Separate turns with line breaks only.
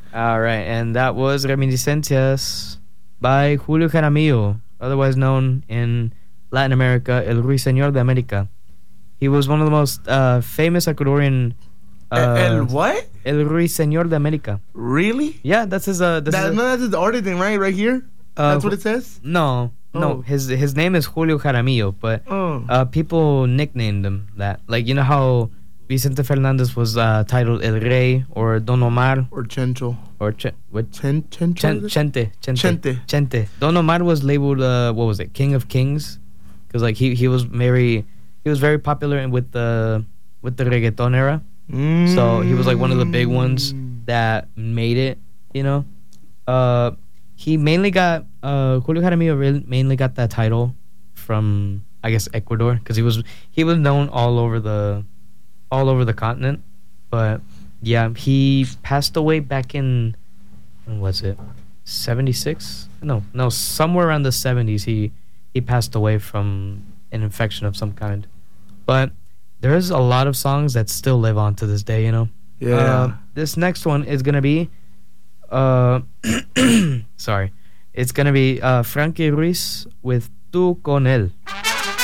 All right, and that was Reminiscencias by Julio Jaramillo, otherwise known in Latin America, El Ruiseñor de América. He was one of the most famous Ecuadorian.
El what?
El Ruiseñor de América.
Really?
Yeah, that's his.
No, that's his order thing, right here. That's what it says.
No.
Oh.
His name is Julio Jaramillo, but people nicknamed him that. Like, you know how Vicente Fernandez was titled El Rey or Don Omar
or Chencho
or Chente. Don Omar was labeled what was it, King of Kings, because like he was very popular with the reggaeton era. So he was like one of the big ones that made it. You know, he mainly got Julio Jaramillo mainly got that title from, I guess, Ecuador, because he was known all over the continent. But yeah, he passed away back in, when was it, 76? No, somewhere around the 70s. He passed away from an infection of some kind. But there's a lot of songs that still live on to this day, you know.
Yeah.
This next one is gonna be sorry, it's gonna be Frankie Ruiz with Tu con él.